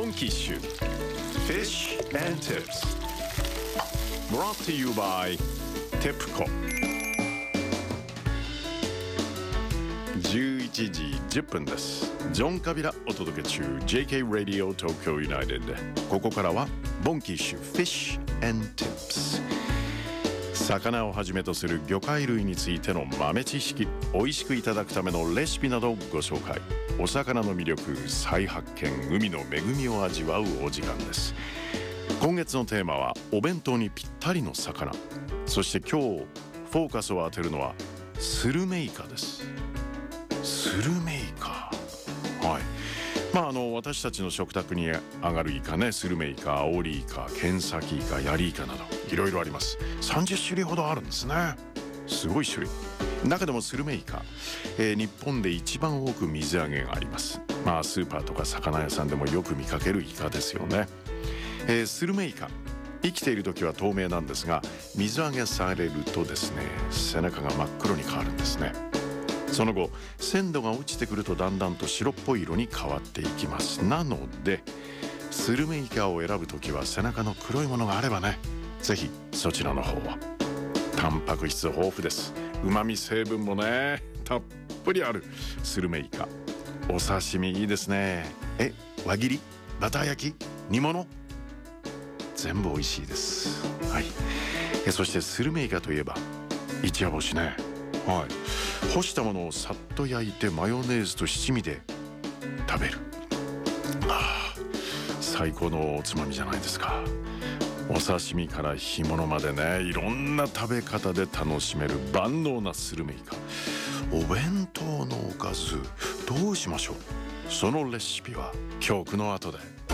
モンキッシュ Fish and Tips Brought to you by TIPCO 11時10分です。ジョン・カビラお届け中 JK Radio Tokyo United。 ここからはモンキッシュ Fish and Tips、魚をはじめとする魚介類についての豆知識、美味しくいただくためのレシピなどをご紹介。お魚の魅力、再発見、海の恵みを味わうお時間です。今月のテーマはお弁当にぴったりの魚。そして今日フォーカスを当てるのはスルメイカです。スルメイカ、はい。私たちの食卓に上がるイカね、スルメイカ、アオリイカ、ケンサキイカ、ヤリイカなどいろいろあります。30種類ほどあるんですね。すごい種類。中でもスルメイカ、日本で一番多く水揚げがあります。スーパーとか魚屋さんでもよく見かけるイカですよね。スルメイカ、生きている時は透明なんですが、水揚げされるとですね、背中が真っ黒に変わるんですね。その後鮮度が落ちてくるとだんだんと白っぽい色に変わっていきます。なのでスルメイカを選ぶときは背中の黒いものがあればね、ぜひそちらの方を。タンパク質豊富です。旨味成分もねたっぷりあるスルメイカ。お刺身いいですね。輪切り、バター焼き、煮物、全部美味しいです。はい。そしてスルメイカといえば一夜干しね。はい。干したものをさっと焼いてマヨネーズと七味で食べる。最高のおつまみじゃないですか。お刺身から干物までね、いろんな食べ方で楽しめる万能なスルメイカ。お弁当のおかずどうしましょう。そのレシピは曲の後で。